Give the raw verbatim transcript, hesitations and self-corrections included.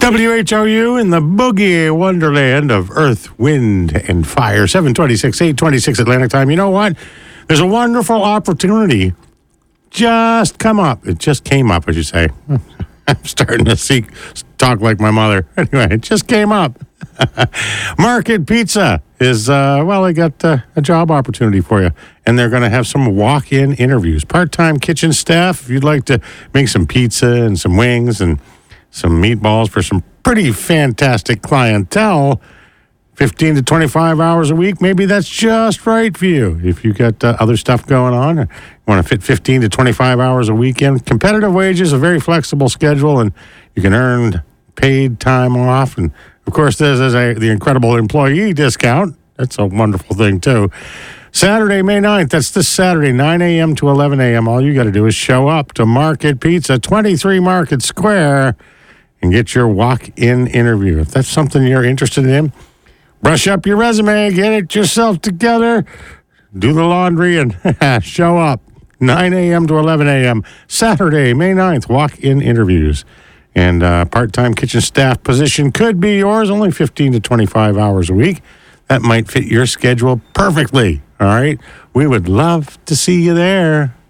W H O U in the boogie wonderland of earth, wind, and fire. seven twenty-six, eight twenty-six Atlantic time. You know what? There's a wonderful opportunity just come up. It just came up, as you say. I'm starting to see, talk like my mother. Anyway, it just came up. Market Pizza is, uh, well, they got uh, a job opportunity for you. And they're going to have some walk-in interviews. Part-time kitchen staff, if you'd like to make some pizza and some wings and some meatballs for some pretty fantastic clientele, fifteen to twenty-five hours a week, maybe that's just right for you. If you got uh, other stuff going on, you want to fit fifteen to twenty-five hours a weekend, competitive wages, a very flexible schedule, and you can earn paid time off. And, of course, there's, there's a, the incredible employee discount. That's a wonderful thing, too. Saturday, May ninth, that's this Saturday, nine a.m. to eleven a.m. All you got to do is show up to Market Pizza, twenty-three Market Square, and get your walk-in interview. If that's something you're interested in, brush up your resume, get it yourself together, do the laundry, and show up. nine a.m. to eleven a.m. Saturday, May ninth, walk-in interviews. And uh, part-time kitchen staff position could be yours, only fifteen to twenty-five hours a week. That might fit your schedule perfectly, all right? We would love to see you there.